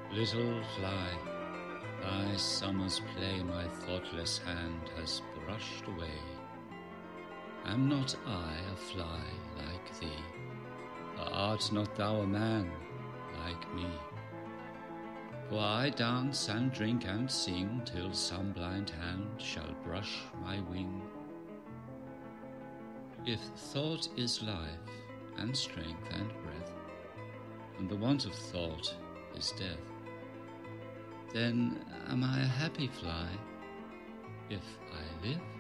Little fly, thy summer's play my thoughtless hand has brushed away. Am not I a fly like thee? Or art not thou a man like me? For I dance and drink and sing till some blind hand shall brush my wing. If thought is life and strength and breath, and the want of thought is death, then am I a happy fly if I live?